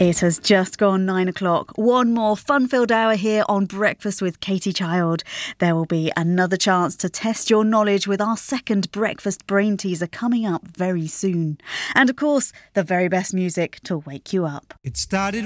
It has just gone 9 o'clock. One more fun-filled hour here on Breakfast with Katie Child. There will be another chance to test your knowledge with our second breakfast brain teaser coming up very soon. And of course, the very best music to wake you up. It started